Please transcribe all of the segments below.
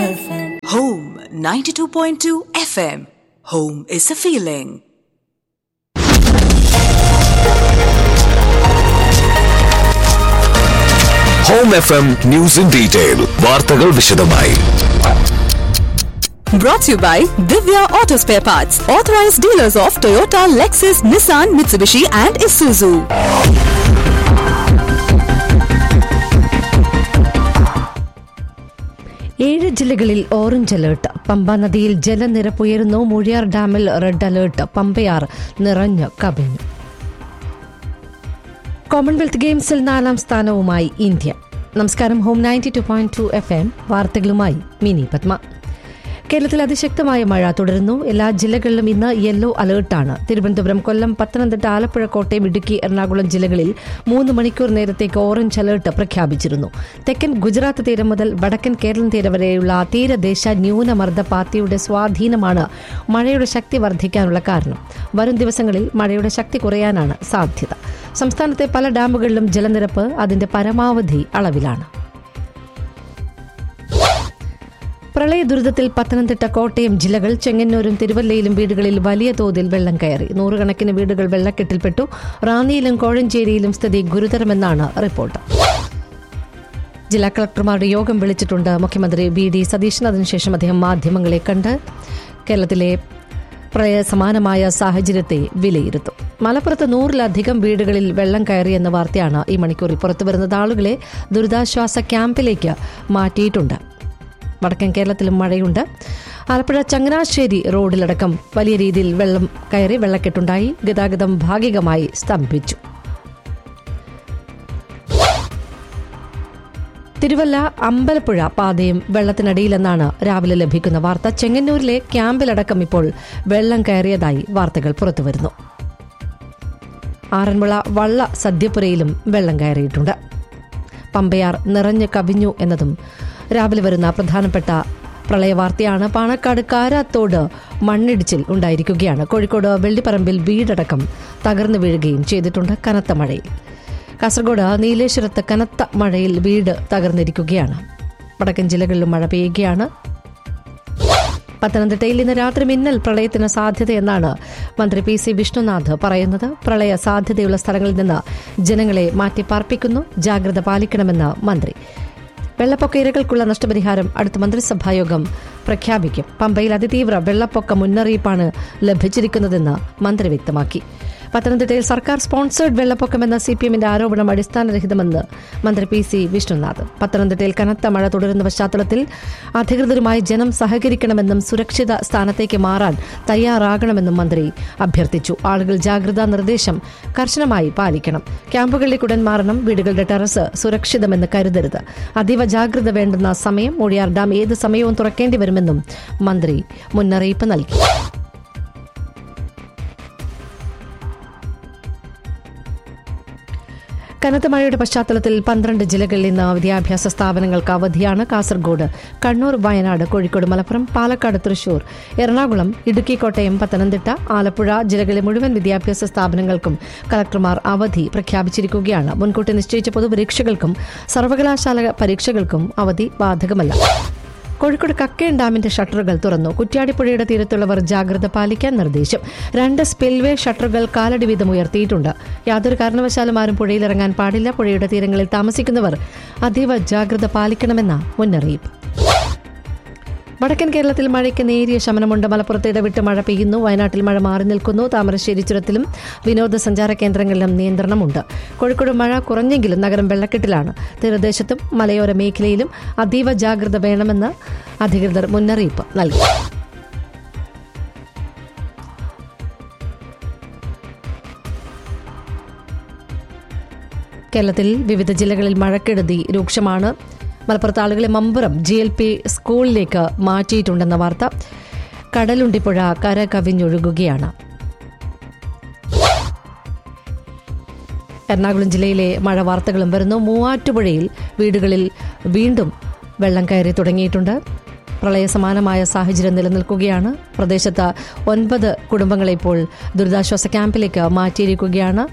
FM. Home 92.2 FM. Home is a feeling. Home FM News in Detail. വാർത്തകൾ വിശദമായി. Brought to you by Divya Auto Spare Parts, authorized dealers of Toyota, Lexus, Nissan, Mitsubishi and Isuzu. 7 ജില്ലകളിൽ orange alert. Pamba നദിയിൽ ജലനിരപ്പുയരുന്നു. മൂഴിയാർ ഡാമിൽ red alert. Pambayar നിറഞ്ഞു കവിഞ്ഞു. Commonwealth ഗെയിംസിൽ 4ാം സ്ഥാനവുമായി India. നമസ്കാരം. Home 92.2 FM വാർത്തകളുമായി മിനി പത്മ. കേരളത്തിൽ അതിശക്തമായ മഴ തുടരുന്നു. എല്ലാ ജില്ലകളിലും ഇന്ന് യെല്ലോ അലർട്ടാണ്. തിരുവനന്തപുരം, കൊല്ലം, പത്തനംതിട്ട, ആലപ്പുഴ, കോട്ടയം, ഇടുക്കി, എറണാകുളം ജില്ലകളിൽ 3 മണിക്കൂർ നേരത്തേക്ക് ഓറഞ്ച് അലർട്ട് പ്രഖ്യാപിച്ചിരുന്നു. തെക്കൻ ഗുജറാത്ത് തീരം മുതൽ വടക്കൻ കേരളം തീരം വരെയുള്ള തീരദേശ ന്യൂനമർദ്ദ പാത്തിയുടെ സ്വാധീനമാണ് മഴയുടെ ശക്തി വർദ്ധിക്കാനുള്ള കാരണം. വരും ദിവസങ്ങളിൽ മഴയുടെ ശക്തി കുറയാനാണ് സാധ്യത. സംസ്ഥാനത്തെ പല ഡാമുകളിലും ജലനിരപ്പ് അതിന്റെ പരമാവധി അളവിലാണ്. പ്രളയ ദുരിതത്തിൽ പത്തനംതിട്ട, കോട്ടയം ജില്ലകൾ. ചെങ്ങന്നൂരും തിരുവല്ലയിലും വീടുകളിൽ വലിയ തോതിൽ വെള്ളം കയറി. 100 കണക്കിന് വീടുകൾ വെള്ളക്കെട്ടിൽപ്പെട്ടു. റാന്നിയിലും കോഴഞ്ചേരിയിലും സ്ഥിതി ഗുരുതരമെന്നാണ് റിപ്പോർട്ട്. ജില്ലാ കളക്ടർമാരുടെ യോഗം വിളിച്ചിട്ടുണ്ട് മുഖ്യമന്ത്രി VD സതീശൻ. അതിനുശേഷം അദ്ദേഹം മാധ്യമങ്ങളെ കണ്ട് കേരളത്തിലെ പ്രളയ സമാനമായ സാഹചര്യത്തെ വിലയിരുത്തും. മലപ്പുറത്ത് 100-ലധികം വീടുകളിൽ വെള്ളം കയറിയെന്ന വാർത്തയാണ് ഈ മണിക്കൂറിൽ പുറത്തുവരുന്നത്. ആളുകളെ ദുരിതാശ്വാസ ക്യാമ്പിലേക്ക് മാറ്റിയിട്ടുണ്ട്. വടക്കൻ കേരളത്തിലും മഴയുണ്ട്. ആലപ്പുഴ ചങ്ങനാശ്ശേരി റോഡിലടക്കം വലിയ രീതിയിൽ വെള്ളം കയറി വെള്ളക്കെട്ടുണ്ടായി. ഗതാഗതം ഭാഗികമായി സ്തംഭിച്ചു. തിരുവല്ല അമ്പലപ്പുഴ പാതയും വെള്ളത്തിനടിയിലെന്നാണ് രാവിലെ ലഭിക്കുന്ന വാർത്ത. ചെങ്ങന്നൂരിലെ ക്യാമ്പിലടക്കം ഇപ്പോൾ വെള്ളം കയറിയതായി വാർത്തകൾ പുറത്തുവരുന്നു. ആറന്മുള വള്ള സദ്യപുരയിലും വെള്ളം കയറിയിട്ടുണ്ട്. പമ്പയാർ നിറഞ്ഞു കവിഞ്ഞു എന്നതും രാവിലെ വരുന്ന പ്രധാനപ്പെട്ട പ്രളയവാർത്തയാണ്. പാണക്കാട് കാരാത്തോട് മണ്ണിടിച്ചിൽ ഉണ്ടായിരിക്കുകയാണ്. കോഴിക്കോട് വെള്ളിപ്പറമ്പിൽ വീടടക്കം തകർന്നു വീഴുകയും ചെയ്തിട്ടുണ്ട് കനത്ത മഴയിൽ. കാസർഗോഡ് നീലേശ്വരത്ത് കനത്ത മഴയിൽ വീട് തകർന്നിരിക്കുകയാണ്. വടക്കൻ ജില്ലകളിലും മഴ പെയ്യുകയാണ്. പത്തനംതിട്ടയിൽ ഇന്ന് രാത്രി മിന്നൽ പ്രളയത്തിന് സാധ്യതയെന്നാണ് മന്ത്രി PC വിഷ്ണുനാഥ് പറയുന്നത്. പ്രളയ സാധ്യതയുള്ള സ്ഥലങ്ങളിൽ നിന്ന് ജനങ്ങളെ മാറ്റിപ്പാർപ്പിക്കുന്നു. ജാഗ്രത പാലിക്കണമെന്ന് മന്ത്രി. വെള്ളപ്പൊക്ക ഇരകൾക്കുള്ള നഷ്ടപരിഹാരം അടുത്ത മന്ത്രിസഭായോഗം പ്രഖ്യാപിക്കും. പമ്പയിൽ അതിതീവ്ര വെള്ളപ്പൊക്ക മുന്നറിയിപ്പാണ് ലഭിച്ചിരിക്കുന്നതെന്ന് മന്ത്രി വ്യക്തമാക്കി. പത്തനംതിട്ടയിൽ സർക്കാർ സ്പോൺസേഡ് വെള്ളപ്പൊക്കമെന്ന CPMന്റെ ആരോപണം അടിസ്ഥാനരഹിതമെന്ന് മന്ത്രി PC വിഷ്ണുനാഥ്. പത്തനംതിട്ടയിൽ കനത്ത മഴ തുടരുന്ന പശ്ചാത്തലത്തിൽ അധികൃതരുമായി ജനം സഹകരിക്കണമെന്നും സുരക്ഷിത സ്ഥാനത്തേക്ക് മാറാൻ തയ്യാറാകണമെന്നും മന്ത്രി അഭ്യർത്ഥിച്ചു. ആളുകൾ ജാഗ്രതാ നിർദ്ദേശം കർശനമായി പാലിക്കണം. ക്യാമ്പുകളിലേക്ക് ഉടൻ മാറണം. വീടുകളുടെ ടെറസ് സുരക്ഷിതമെന്ന് കരുതരുത്. അതീവ ജാഗ്രത വേണ്ടുന്ന സമയം. മൂഴിയാർ ഡാം ഏത് സമയവും തുറക്കേണ്ടി വരുമെന്നും മന്ത്രി മുന്നറിയിപ്പ് നൽകി. കനത്ത മഴയുടെ പശ്ചാത്തലത്തിൽ 12 ജില്ലകളിൽ ഇന്ന് വിദ്യാഭ്യാസ സ്ഥാപനങ്ങൾക്ക് അവധിയാണ്. കാസർഗോഡ്, കണ്ണൂർ, വയനാട്, കോഴിക്കോട്, മലപ്പുറം, പാലക്കാട്, തൃശൂർ, എറണാകുളം, ഇടുക്കി, കോട്ടയം, പത്തനംതിട്ട, ആലപ്പുഴ ജില്ലകളിലെ മുഴുവൻ വിദ്യാഭ്യാസ സ്ഥാപനങ്ങൾക്കും കളക്ടർമാർ അവധി പ്രഖ്യാപിച്ചിരിക്കുകയാണ്. മുൻകൂട്ടി നിശ്ചയിച്ച പൊതുപരീക്ഷകൾക്കും സർവകലാശാല പരീക്ഷകൾക്കും അവധി ബാധകമല്ല. കോഴിക്കോട് കക്കയം ഡാമിന്റെ ഷട്ടറുകൾ തുറന്നു. കുറ്റ്യാടിപ്പുഴയുടെ തീരത്തുള്ളവർ ജാഗ്രത പാലിക്കാൻ നിർദ്ദേശം. 2 സ്പിൽവേ ഷട്ടറുകൾ കാലടി വീതം ഉയർത്തിയിട്ടുണ്ട്. യാതൊരു കാരണവശാലും ആരും പുഴയിലിറങ്ങാൻ പാടില്ല. പുഴയുടെ തീരങ്ങളിൽ താമസിക്കുന്നവർ അതീവ ജാഗ്രത പാലിക്കണമെന്ന മുന്നറിയിപ്പ്. വടക്കൻ കേരളത്തിൽ മഴയ്ക്ക് നേരിയ ശമനമുണ്ട്. മലപ്പുറത്ത് ഇടവിട്ട് മഴ പെയ്യുന്നു. വയനാട്ടിൽ മഴ മാറി നിൽക്കുന്നു. താമരശ്ശേരി ചുരത്തിലും വിനോദസഞ്ചാര കേന്ദ്രങ്ങളിലും നിയന്ത്രണമുണ്ട്. കോഴിക്കോട് മഴ കുറഞ്ഞെങ്കിലും നഗരം വെള്ളക്കെട്ടിലാണ്. തീരദേശത്തും മലയോര മേഖലയിലും അതീവ ജാഗ്രത വേണമെന്ന് അധികൃതർ മുന്നറിയിപ്പ് നൽകി. കേരളത്തിൽ വിവിധ ജില്ലകളിൽ മഴക്കെടുതി രൂക്ഷമാണ്. മലപ്പുറത്ത് ആളുകളെ മമ്പുറം GLP സ്കൂളിലേക്ക് മാറ്റിയിട്ടുണ്ടെന്ന വാർത്ത. കടലുണ്ടിപ്പുഴ കര കവിഞ്ഞൊഴുകുകയാണ്. എറണാകുളം ജില്ലയിലെ മഴ വാർത്തകളും വരുന്നു. മൂവാറ്റുപുഴയിൽ വീടുകളിൽ വീണ്ടും വെള്ളം കയറി തുടങ്ങിയിട്ടുണ്ട്. പ്രളയസമാനമായ സാഹചര്യം നിലനിൽക്കുകയാണ്. പ്രദേശത്ത് 9 കുടുംബങ്ങളെ ഇപ്പോൾ ദുരിതാശ്വാസ ക്യാമ്പിലേക്ക് മാറ്റിയിരിക്കുകയാണ്.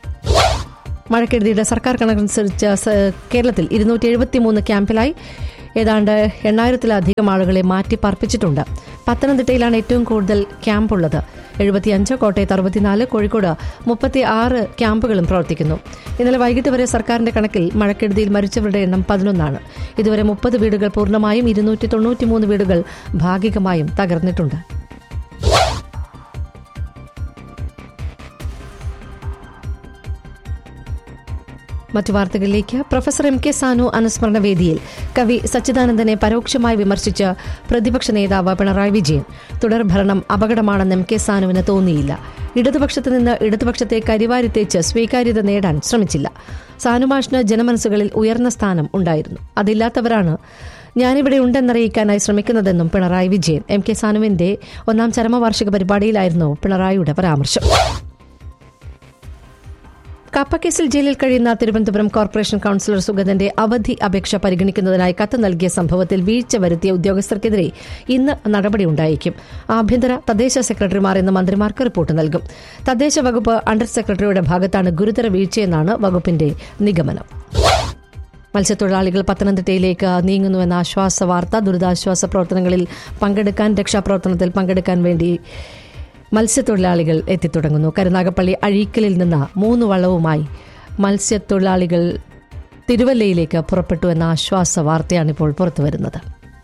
മഴക്കെടുതിയുടെ സർക്കാർ കണക്കനുസരിച്ച് കേരളത്തിൽ 273 ക്യാമ്പിലായി ഏതാണ്ട് 8,000-ലധികം ആളുകളെ മാറ്റി പാർപ്പിച്ചിട്ടുണ്ട്. പത്തനംതിട്ടയിലാണ് ഏറ്റവും കൂടുതൽ ക്യാമ്പുള്ളത്. 75, കോട്ടയത്ത് 64, കോഴിക്കോട് 36 ക്യാമ്പുകളും പ്രവർത്തിക്കുന്നു. ഇന്നലെ വൈകിട്ട് വരെ സർക്കാരിന്റെ കണക്കിൽ മഴക്കെടുതിയിൽ മരിച്ചവരുടെ എണ്ണം 11 ആണ്. ഇതുവരെ 30 വീടുകൾ പൂർണ്ണമായും 293 വീടുകൾ ഭാഗികമായും തകർന്നിട്ടുണ്ട്. മറ്റു വാർത്തകളിലേക്ക്. പ്രൊഫസർ എം കെ സാനു അനുസ്മരണ വേദിയിൽ കവി സച്ചിദാനന്ദനെ പരോക്ഷമായി വിമർശിച്ച പ്രതിപക്ഷ നേതാവ് പിണറായി വിജയൻ. തുടർഭരണം അപകടമാണെന്ന് എം കെ സാനുവിന് തോന്നിയില്ല. ഇടതുപക്ഷത്ത് നിന്ന് ഇടതുപക്ഷത്തെ കരിവാരിത്തേച്ച് സ്വീകാര്യത നേടാൻ ശ്രമിച്ചില്ല. സാനുമാഷിന് ജനമനസ്സുകളിൽ ഉയർന്ന സ്ഥാനം ഉണ്ടായിരുന്നു. അതില്ലാത്തവരാണ് ഞാനിവിടെ ഉണ്ടെന്നറിയിക്കാനായി ശ്രമിക്കുന്നതെന്നും പിണറായി വിജയൻ. എം കെ സാനുവിന്റെ 1ാം ചരമവാർഷിക പരിപാടിയിലായിരുന്നു പിണറായിയുടെ പരാമർശം. കപ്പക്കേസിൽ ജയിലിൽ കഴിയുന്ന തിരുവനന്തപുരം കോർപ്പറേഷൻ കൌൺസിലർ സുഗതന്റെ അവധി അപേക്ഷ പരിഗണിക്കുന്നതിനായി കത്ത് നൽകിയ സംഭവത്തിൽ വീഴ്ച വരുത്തിയ ഉദ്യോഗസ്ഥർക്കെതിരെ ഇന്ന് നടപടിയുണ്ടായേക്കും. ആഭ്യന്തര തദ്ദേശ സെക്രട്ടറിമാർ ഇന്ന് മന്ത്രിമാർക്ക് റിപ്പോർട്ട് നൽകും. തദ്ദേശ വകുപ്പ് അണ്ടർ സെക്രട്ടറിയുടെ ഭാഗത്താണ് ഗുരുതര വീഴ്ചയെന്നാണ് വകുപ്പിന്റെ നിഗമനം. മത്സ്യത്തൊഴിലാളികൾ പത്തനംതിട്ടയിലേക്ക് നീങ്ങുന്നുവെന്ന ആശ്വാസ വാർത്ത. ദുരിതാശ്വാസ പ്രവർത്തനങ്ങളിൽ പങ്കെടുക്കാൻ, രക്ഷാപ്രവർത്തനത്തിൽ പങ്കെടുക്കാൻ വേണ്ടി മത്സ്യത്തൊഴിലാളികൾ എത്തിത്തുടങ്ങുന്നു. കരുനാഗപ്പള്ളി അഴീക്കലിൽ നിന്ന് 3 വള്ളവുമായി മത്സ്യത്തൊഴിലാളികൾ തിരുവല്ലയിലേക്ക് പുറപ്പെട്ടു എന്ന ആശ്വാസ വാർത്തയാണിപ്പോൾ പുറത്തുവരുന്നത്.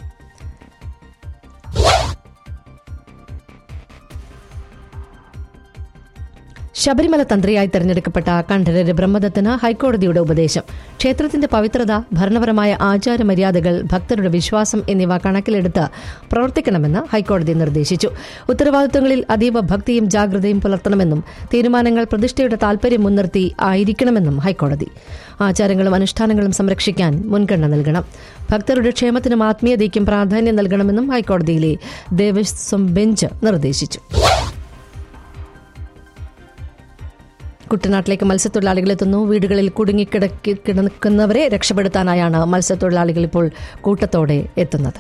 ശബരിമല തന്ത്രിയായി തെരഞ്ഞെടുക്കപ്പെട്ട കണ്ഠരര് ബ്രഹ്മദത്തിന് ഹൈക്കോടതിയുടെ ഉപദേശം. ക്ഷേത്രത്തിന്റെ പവിത്രത, ഭരണപരമായ ആചാരമര്യാദകൾ, ഭക്തരുടെ വിശ്വാസം എന്നിവ കണക്കിലെടുത്ത് പ്രവർത്തിക്കണമെന്ന് ഹൈക്കോടതി നിർദ്ദേശിച്ചു. ഉത്തരവാദിത്തങ്ങളിൽ അതീവ ഭക്തിയും ജാഗ്രതയും പുലർത്തണമെന്നും തീരുമാനങ്ങൾ പ്രതിഷ്ഠയുടെ താൽപര്യം മുൻനിർത്തി ആയിരിക്കണമെന്നും ഹൈക്കോടതി. ആചാരങ്ങളും അനുഷ്ഠാനങ്ങളും സംരക്ഷിക്കാൻ മുൻഗണന നൽകണം. ഭക്തരുടെ ക്ഷേമത്തിനും ആത്മീയതയ്ക്കും പ്രാധാന്യം നൽകണമെന്നും ഹൈക്കോടതിയിലെ ദേവസ്വം ബെഞ്ച് നിർദ്ദേശിച്ചു. കുട്ടനാട്ടിലേക്ക് മത്സ്യത്തൊഴിലാളികൾ എത്തുന്നു. വീടുകളിൽ കുടുങ്ങിക്കിടക്കുന്നവരെ രക്ഷപ്പെടുത്താനായാണ് മത്സ്യത്തൊഴിലാളികൾ ഇപ്പോൾ കൂട്ടത്തോടെ എത്തുന്നത്.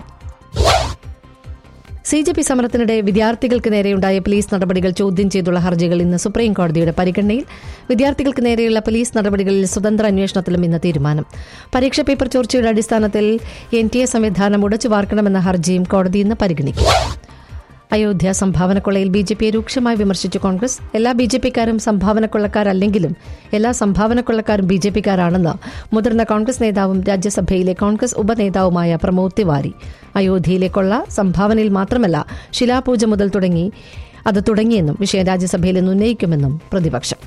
CJP സമരത്തിനിടെ വിദ്യാർത്ഥികൾക്ക് നേരെയുണ്ടായ പോലീസ് നടപടികൾ ചോദ്യം ചെയ്തുള്ള ഹർജികൾ ഇന്ന് സുപ്രീം കോടതിയുടെ പരിഗണനയിൽ. വിദ്യാർത്ഥികൾക്ക് നേരെയുള്ള പോലീസ് നടപടികളിൽ സ്വതന്ത്ര അന്വേഷണത്തിലും ഇന്ന് തീരുമാനം. പരീക്ഷാ പേപ്പർ ചോർച്ചയുടെ അടിസ്ഥാനത്തിൽ NTA സംവിധാനം ഉടച്ചു വാർക്കണമെന്ന ഹർജിയും കോടതി ഇന്ന് പരിഗണിക്കും. അയോധ്യ സംഭാവനക്കൊള്ളയിൽ BJPയെ രൂക്ഷമായി വിമർശിച്ചു കോൺഗ്രസ്. എല്ലാ BJPക്കാരും സംഭാവനക്കൊള്ളക്കാരല്ലെങ്കിലും എല്ലാ സംഭാവനക്കൊള്ളക്കാരും BJPക്കാരാണെന്ന് മുതിർന്ന കോൺഗ്രസ് നേതാവും രാജ്യസഭയിലെ കോൺഗ്രസ് ഉപനേതാവുമായ പ്രമോദ് തിവാരി. അയോധ്യയിലെ കൊള്ള സംഭാവനയിൽ മാത്രമല്ല, ശിലാപൂജ മുതൽ തുടങ്ങിയെന്നും വിഷയം രാജ്യസഭയിൽ ഇന്ന് ഉന്നയിക്കുമെന്നും പ്രതിപക്ഷം.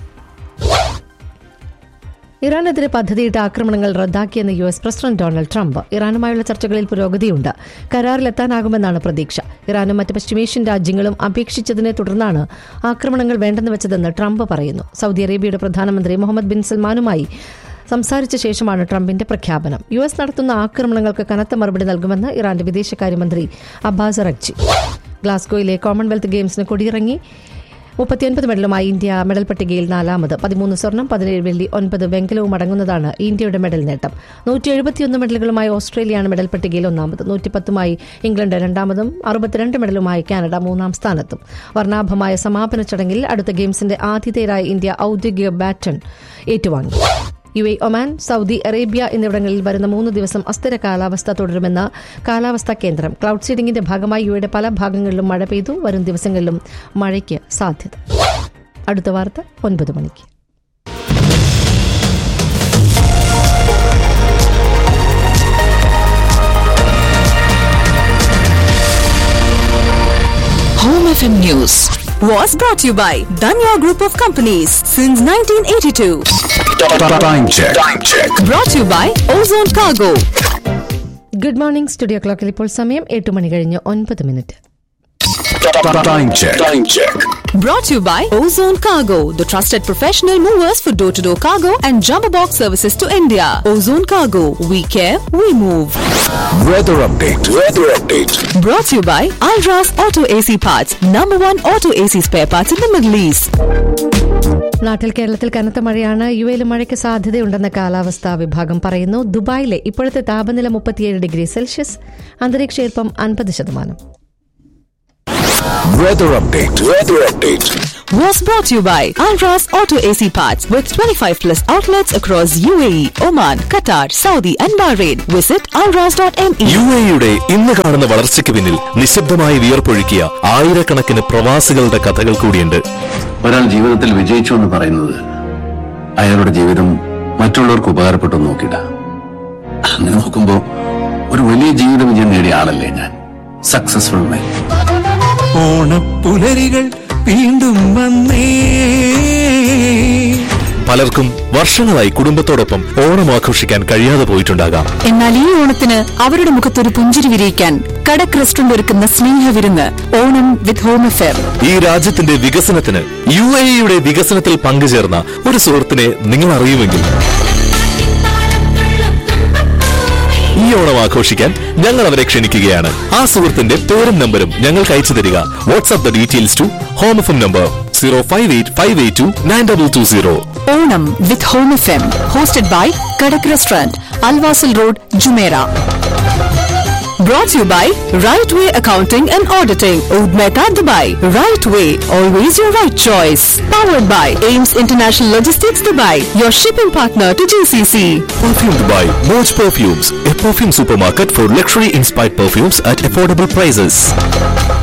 ഇറാനെതിരെ പദ്ധതിയിട്ട ആക്രമണങ്ങൾ റദ്ദാക്കിയെന്ന് US പ്രസിഡന്റ് ഡൊണാൾഡ് ട്രംപ്. ഇറാനുമായുള്ള ചർച്ചകളിൽ പുരോഗതിയുണ്ട്. കരാറിലെത്താനാകുമെന്നാണ് പ്രതീക്ഷ. ഇറാനും മറ്റ് പശ്ചിമേഷ്യൻ രാജ്യങ്ങളും അപേക്ഷിച്ചതിനെ തുടർന്നാണ് ആക്രമണങ്ങൾ വേണ്ടെന്ന് വെച്ചതെന്ന് ട്രംപ് പറയുന്നു. സൗദി അറേബ്യയുടെ പ്രധാനമന്ത്രി മുഹമ്മദ് ബിൻ സൽമാനുമായി സംസാരിച്ച ശേഷമാണ് ട്രംപിന്റെ പ്രഖ്യാപനം. US നടത്തുന്ന ആക്രമണങ്ങൾക്ക് കനത്ത മറുപടി നൽകുമെന്ന് ഇറാന്റെ വിദേശകാര്യമന്ത്രി അബ്ബാസ് അറഗ്ചി. ഗ്ലാസ്ഗോയിലെ കോമൺവെൽത്ത് ഗെയിംസിന് കൊടിയിറങ്ങി. 39 മെഡലുമായി ഇന്ത്യ മെഡൽ പട്ടികയിൽ 4ാമത്. 13 സ്വർണം, 17 വെള്ളി, 9 വെങ്കലവും അടങ്ങുന്നതാണ് ഇന്ത്യയുടെ മെഡൽ നേട്ടം. 171 മെഡലുകളുമായി ഓസ്ട്രേലിയയാണ് മെഡൽ പട്ടികയിൽ 1ാമത്. 110മായി ഇംഗ്ലണ്ട് 2ാമതും. 62 മെഡലുമായി കാനഡ 3ാം സ്ഥാനത്തും. വർണ്ണാഭമായ സമാപന ചടങ്ങിൽ അടുത്ത ഗെയിംസിന്റെ ആതിഥേയരായ ഇന്ത്യ ഔദ്യോഗിക ബാറ്റൺ ഏറ്റുവാങ്ങി. UAE, ഒമാൻ, സൗദി അറേബ്യ എന്നിവിടങ്ങളിൽ വരുന്ന 3 ദിവസം അസ്ഥിര കാലാവസ്ഥ തുടരുമെന്ന് കാലാവസ്ഥാ കേന്ദ്രം. ക്ലൌഡ് സീഡിംഗിന്റെ ഭാഗമായി UAEയുടെ പല ഭാഗങ്ങളിലും മഴ പെയ്തു. വരും ദിവസങ്ങളിലും മഴയ്ക്ക് സാധ്യത. അടുത്ത വാർത്ത 9 മണിക്ക്. Home FM News was brought to you by Danya Group of Companies since 1982. Time check. Brought to you by Ozone Cargo. Good morning. Studio ക്ലോക്കിൽ ഇപ്പോൾ സമയം 8 മണി കഴിഞ്ഞ് 9 minute. Time check. Brought to you by Ozone Cargo, the trusted professional movers for door-to-door cargo and jumbo box services to India. Ozone Cargo, we care, we move. Weather update. Brought to you by Alras Auto AC Parts, #1 auto AC spare parts in the Middle East. നാട്ടിൽ കേരളത്തിൽ കനത്ത മഴയാണ്. UAEയിലും മഴയ്ക്ക് സാധ്യതയുണ്ടെന്ന് കാലാവസ്ഥാ വിഭാഗം പറയുന്നു. ദുബായിലെ ഇപ്പോഴത്തെ താപനില 37 ഡിഗ്രി സെൽഷ്യസ്, അന്തരീക്ഷ ഈർപ്പം 50%. Weather update. was brought to you by Alras Auto AC Parts with 25 plus outlets across UAE, Oman, Qatar, Saudi and Bahrain. Visit alras.me. UAE-യുടെ ഇന്ന് കാണുന്ന വളർച്ചയ്ക്ക് പിന്നിൽ നിശബ്ദമായി വിയർപ്പൊഴുക്കിയ ആയിരക്കണക്കിന് പ്രവാസികളുടെ കഥകൾ കൂടിയുണ്ട്. ഒരാൾ ജീവിതത്തിൽ വിജയിച്ചു എന്ന് പറയുന്നത് അയാളുടെ ജീവിതം മറ്റുള്ളവർക്ക് ഉപകാരപ്പെട്ടു നോക്കിയിട്ട. അങ്ങനെ നോക്കുമ്പോ ഒരു വലിയ ജീവിത വിജയം നേടിയ ആളല്ലേ ഞാൻ. സക്സസ്ഫുൾ മാൻ. ഓണപ്പുലരികൾ വീണ്ടും വന്നേ. പലർക്കും വർഷങ്ങളായി കുടുംബത്തോടൊപ്പം ഓണം ആഘോഷിക്കാൻ കഴിയാതെ പോയിട്ടുണ്ടാകാം. എന്നാൽ ഈ ഓണത്തിന് അവരുടെ മുഖത്തൊരു പുഞ്ചിരി വിരിയിക്കാൻ കടക് റെസ്റ്റോറന്റ് ഒരുക്കുന്ന സ്നേഹവിരുന്ന് ഓണം വിത്ത് ഹോം അഫെയർ. ഈ രാജ്യത്തിന്റെ വികസനത്തിന് UAE-യുടെ വികസനത്തിൽ പങ്കുചേർന്ന ഒരു സുഹൃത്തിനെ നിങ്ങൾ അറിയുമെങ്കിൽ ഈ ഓണം ആഘോഷിക്കാൻ ഞങ്ങൾ അവരെ ക്ഷണിക്കുകയാണ്. ആ സുഹൃത്തിന്റെ പേരും നമ്പരും ഞങ്ങൾക്ക് അയച്ചു തരിക. WhatsApp the details to home FM number 05858292220. Onam with home FM hosted by Kadak restaurant, Al Wasl road, Jumeirah. Brought to you by Right Way Accounting and Auditing, Oud Mehta, Dubai. Right Way, always your right choice. Powered by Ames International Logistics, Dubai, your shipping partner to GCC. Perfume Dubai, Moj Perfumes, a perfume supermarket for luxury-inspired perfumes at affordable prices.